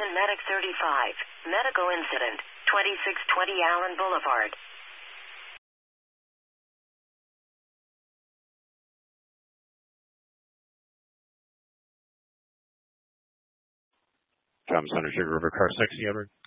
Attention Medic 35. Medical incident. 2620 Allen Boulevard. Thomas Center, Sugar River, car 60, Edward.